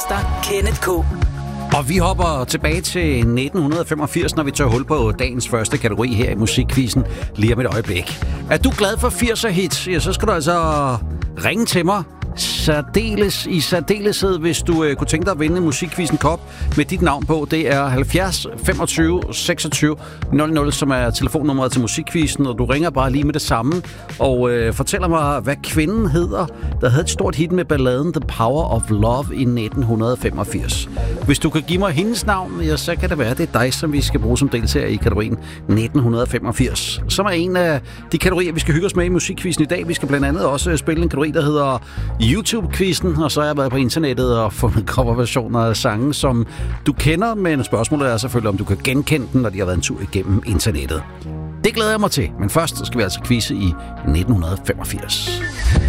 Mester Kenneth K. Og vi hopper tilbage til 1985, når vi tager hul på dagens første kategori her i musikquizzen lige om et øjeblik. Er du glad for 80'er hits? Ja, så skal du altså ringe til mig. I særdeleshed, hvis du kunne tænke dig at vinde musikquizzen kop med dit navn på. Det er 70 25 26 00, som er telefonnummeret til musikquizzen, og du ringer bare lige med det samme og fortæller mig, hvad kvinden hedder, der havde et stort hit med balladen The Power of Love i 1985. Hvis du kan give mig hendes navn, ja, så kan det være, det er dig, som vi skal bruge som deltager i kategorien 1985, som er en af de kategorier, vi skal hygge os med i musikquizzen i dag. Vi skal blandt andet også spille en kategori, der hedder YouTube-quizzen, og så har jeg været på internettet og fundet coverversioner af sange, som du kender, men spørgsmålet er selvfølgelig, om du kan genkende den, når de har været en tur igennem internettet. Det glæder jeg mig til, men først skal vi altså quizze i 1985.